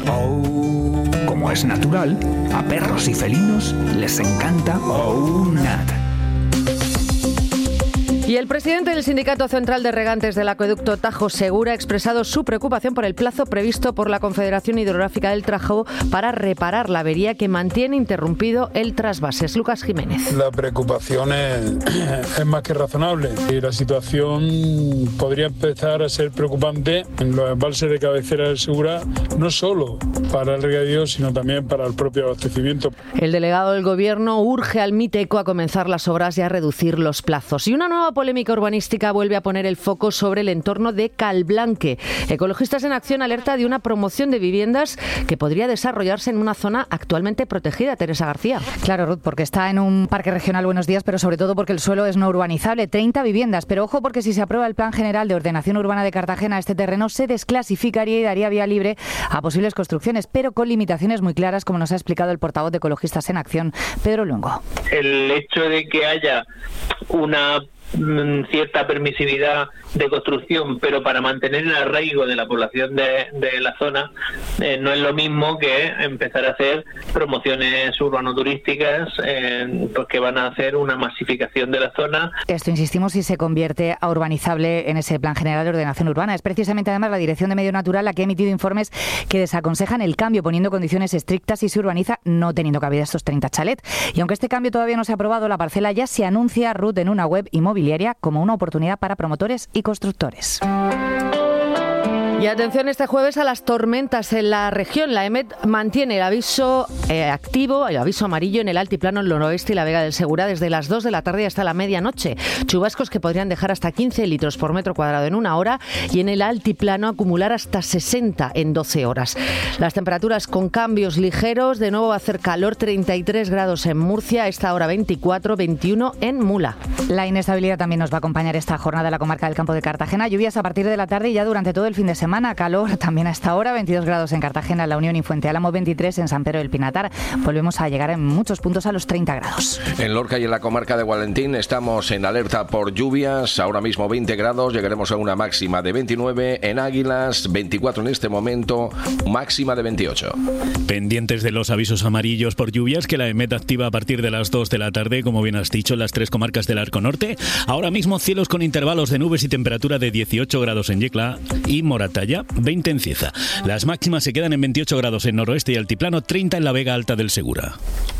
Oh, como es natural, a perros y felinos les encanta OUNAT. Y el presidente del Sindicato Central de Regantes del Acueducto Tajo Segura ha expresado su preocupación por el plazo previsto por la Confederación Hidrográfica del Tajo para reparar la avería que mantiene interrumpido el trasvases. Lucas Jiménez. La preocupación es más que razonable y la situación podría empezar a ser preocupante en los embalses de cabecera del Segura, no solo para el regadío, sino también para el propio abastecimiento. El delegado del Gobierno urge al MITECO a comenzar las obras y a reducir los plazos. Y una nueva polémica urbanística vuelve a poner el foco sobre el entorno de Calblanque. Ecologistas en Acción alerta de una promoción de viviendas que podría desarrollarse en una zona actualmente protegida. Teresa García. Claro, Ruth, porque está en un parque regional, buenos días, pero sobre todo porque el suelo es no urbanizable, 30 viviendas. Pero ojo, porque si se aprueba el Plan General de Ordenación Urbana de Cartagena, este terreno se desclasificaría y daría vía libre a posibles construcciones, pero con limitaciones muy claras, como nos ha explicado el portavoz de Ecologistas en Acción, Pedro Luengo. El hecho de que haya una cierta permisividad de construcción, pero para mantener el arraigo de la población de la zona, no es lo mismo que empezar a hacer promociones urbano-turísticas pues que van a hacer una masificación de la zona. Esto, insistimos, si se convierte a urbanizable en ese Plan General de Ordenación Urbana. Es precisamente además la Dirección de Medio Natural la que ha emitido informes que desaconsejan el cambio, poniendo condiciones estrictas y se urbaniza no teniendo cabida estos 30 chalets. Y aunque este cambio todavía no se ha aprobado, la parcela ya se anuncia, Ruth, en una web inmobiliaria como una oportunidad para promotores y constructores. Y atención este jueves a las tormentas en la región. La EMET mantiene el aviso activo, el aviso amarillo en el altiplano, el noroeste y la Vega del Segura desde las 2 de la tarde hasta la medianoche. Chubascos que podrían dejar hasta 15 litros por metro cuadrado en una hora y en el altiplano acumular hasta 60 en 12 horas. Las temperaturas con cambios ligeros. De nuevo va a hacer calor, 33 grados en Murcia, a esta hora 24, 21 en Mula. La inestabilidad también nos va a acompañar esta jornada en la comarca del Campo de Cartagena. Lluvias a partir de la tarde y ya durante todo el fin de semana. Calor también a esta hora, 22 grados en Cartagena, La Unión y Fuente Álamo, 23 en San Pedro del Pinatar. Volvemos a llegar en muchos puntos a los 30 grados. En Lorca y en la comarca de Valentín estamos en alerta por lluvias. Ahora mismo 20 grados, llegaremos a una máxima de 29. En Águilas, 24 en este momento, máxima de 28. Pendientes de los avisos amarillos por lluvias que la EMET activa a partir de las 2 de la tarde, como bien has dicho, en las 3 comarcas del Arco Norte. Ahora mismo cielos con intervalos de nubes y temperatura de 18 grados en Yecla y Moratalla, 20 en Cieza. Las máximas se quedan en 28 grados en noroeste y altiplano, 30 en la Vega Alta del Segura.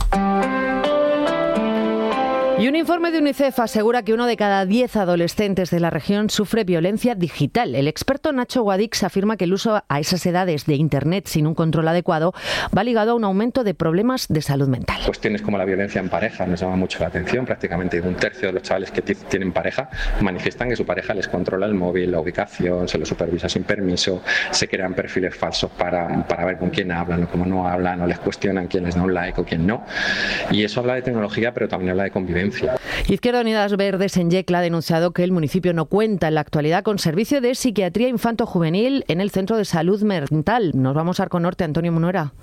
Y un informe de UNICEF asegura que 1 de cada 10 adolescentes de la región sufre violencia digital. El experto Nacho Guadix afirma que el uso a esas edades de Internet sin un control adecuado va ligado a un aumento de problemas de salud mental. Cuestiones como la violencia en pareja nos llama mucho la atención. Prácticamente un tercio de los chavales que tienen pareja manifiestan que su pareja les controla el móvil, la ubicación, se lo supervisa sin permiso, se crean perfiles falsos para ver con quién hablan o cómo no hablan, o les cuestionan quién les da un like o quién no. Y eso habla de tecnología, pero también habla de convivencia. Izquierda Unidas Verdes en Yecla ha denunciado que el municipio no cuenta en la actualidad con servicio de psiquiatría infanto-juvenil en el Centro de Salud Mental. Nos vamos a Arco Norte, Antonio Munuera.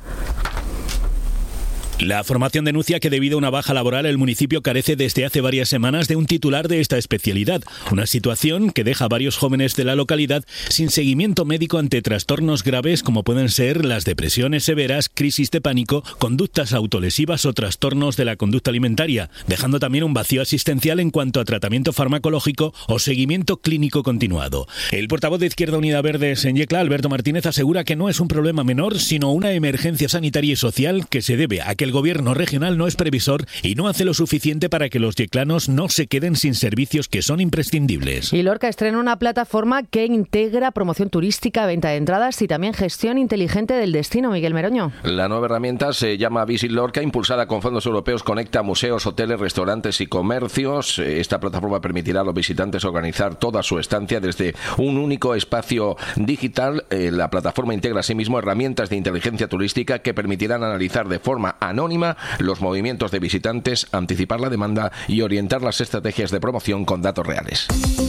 La formación denuncia que debido a una baja laboral el municipio carece desde hace varias semanas de un titular de esta especialidad, una situación que deja a varios jóvenes de la localidad sin seguimiento médico ante trastornos graves como pueden ser las depresiones severas, crisis de pánico, conductas autolesivas o trastornos de la conducta alimentaria, dejando también un vacío asistencial en cuanto a tratamiento farmacológico o seguimiento clínico continuado. El portavoz de Izquierda Unida Verdes en Yecla, Alberto Martínez, asegura que no es un problema menor, sino una emergencia sanitaria y social que se debe a que el gobierno regional no es previsor y no hace lo suficiente para que los yeclanos no se queden sin servicios que son imprescindibles. Y Lorca estrena una plataforma que integra promoción turística, venta de entradas y también gestión inteligente del destino. Miguel Meroño. La nueva herramienta se llama Visit Lorca, impulsada con fondos europeos, conecta museos, hoteles, restaurantes y comercios. Esta plataforma permitirá a los visitantes organizar toda su estancia desde un único espacio digital. La plataforma integra asimismo herramientas de inteligencia turística que permitirán analizar de forma anónima los movimientos de visitantes, anticipar la demanda y orientar las estrategias de promoción con datos reales.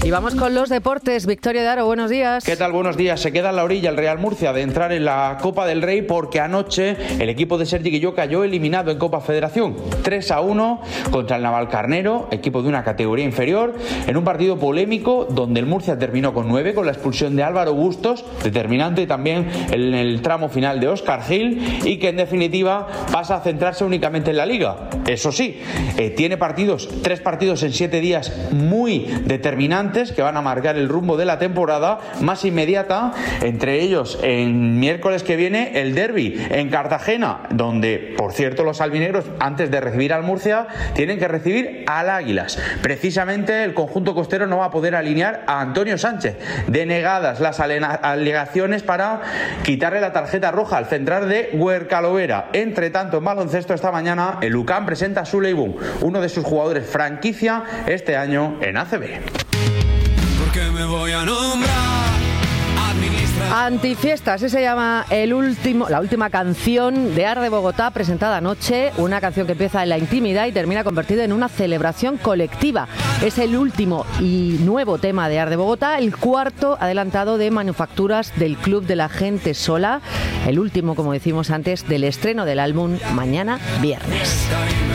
Y vamos con los deportes. Victoria de Aro, buenos días. ¿Qué tal? Buenos días. Se queda en la orilla el Real Murcia de entrar en la Copa del Rey porque anoche el equipo de Sergi Guilló cayó eliminado en Copa Federación 3-1 contra el Navalcarnero, equipo de una categoría inferior, en un partido polémico donde el Murcia terminó con 9 con la expulsión de Álvaro Bustos, determinante también en el tramo final de Óscar Gil, y que en definitiva pasa a centrarse únicamente en la Liga. Eso sí, tiene 3 partidos en 7 días muy determinantes que van a marcar el rumbo de la temporada más inmediata, entre ellos en miércoles que viene el derbi en Cartagena, donde por cierto los albinegros antes de recibir al Murcia tienen que recibir al Águilas. Precisamente el conjunto costero no va a poder alinear a Antonio Sánchez, denegadas las alegaciones para quitarle la tarjeta roja al central de Huercalovera. Entre tanto, en baloncesto esta mañana el UCAM presenta a Sule Ibun, uno de sus jugadores franquicia este año en ACB. Porque me voy a nombrar Antifiestas, ese se llama la última canción de Arde Bogotá, presentada anoche, una canción que empieza en la intimidad y termina convertida en una celebración colectiva. Es el último y nuevo tema de Arde Bogotá, el cuarto adelantado de Manufacturas del Club de la Gente Sola, el último, como decimos antes, del estreno del álbum mañana viernes.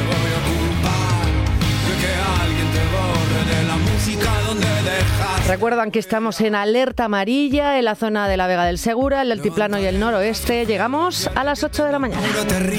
Recuerdan que estamos en alerta amarilla en la zona de la Vega del Segura, el altiplano y el noroeste. Llegamos a las 8 de la mañana.